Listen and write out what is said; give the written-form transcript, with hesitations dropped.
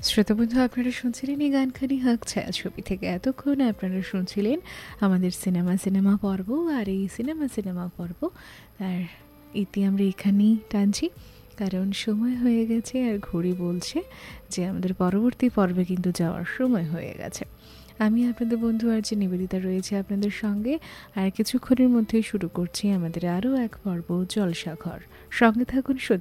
শ্রোতাবন্ধু, আপনারা শুনছিলেন এই গানখানি হাক ছায়াছবি থেকে। এতক্ষণ আপনারা শুনছিলেন আমাদের সিনেমা পর্ব। আর এই সিনেমা পর্ব তার ইতি আমরা এখানেই টানছি, কারণ সময় হয়ে গেছে আর ঘড়ি বলছে যে আমাদের পরবর্তী পর্বে কিন্তু যাওয়ার সময় হয়ে গেছে। আমি আপনাদের বন্ধু আর যে নিবেদিতা রয়েছে আপনাদের সঙ্গে। আর কিছুক্ষণের মধ্যেই শুরু করছি আমাদের আরও এক পর্ব জলসাঘর। সঙ্গে থাকুন।